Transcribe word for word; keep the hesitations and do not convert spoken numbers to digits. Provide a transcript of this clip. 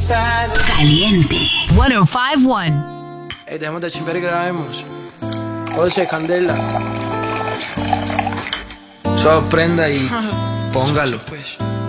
Caliente. ciento cinco punto uno. Ey, dejemos de chimper y grabemos. José, candela. Sorprenda y póngalo.